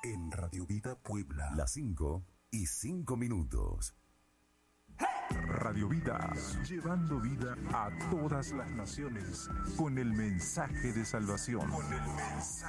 En Radio Vida Puebla. Las 5:05. Radio Vida, llevando vida a todas las naciones con el mensaje de salvación.